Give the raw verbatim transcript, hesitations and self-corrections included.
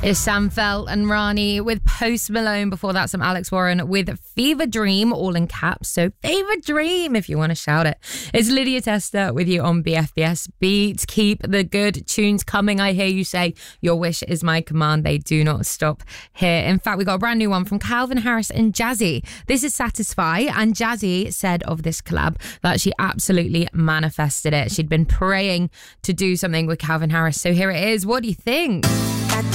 It's Sam Felt and Rani with Post Malone. Before that, some Alex Warren with Fever Dream, all in caps. So Fever Dream, if you want to shout it. It's Lydia Tester with you on B F B S Beats. Keep the good tunes coming. I hear you say, your wish is my command. They do not stop here. In fact, we got a brand new one from Calvin Harris and Jazzy. This is Satisfy, and Jazzy said of this collab that she absolutely manifested it. She'd been praying to do something with Calvin Harris. So here it is. What do you think?